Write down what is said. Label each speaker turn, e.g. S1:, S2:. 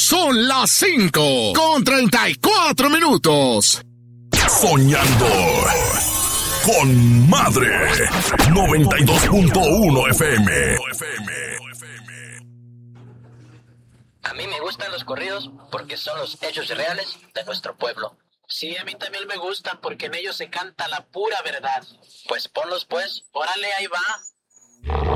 S1: Son las 5:34.
S2: Soñando con Madre 92.1 FM.
S3: A mí me gustan los corridos porque son los hechos reales de nuestro pueblo.
S4: Sí, a mí también me gustan porque en ellos se canta la pura verdad.
S3: Pues ponlos pues,
S4: Órale, ahí va.